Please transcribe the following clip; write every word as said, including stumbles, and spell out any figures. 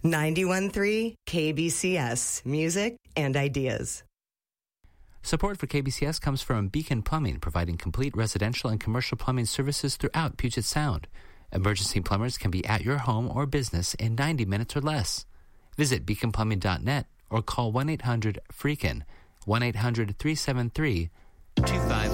ninety-one point three K B C S, music and ideas. Support for K B C S comes from Beacon Plumbing, providing complete residential and commercial plumbing services throughout Puget Sound. Emergency plumbers can be at your home or business in ninety minutes or less. Visit beacon plumbing dot net or call one eight hundred freakin', one eight hundred three seven three two thousand.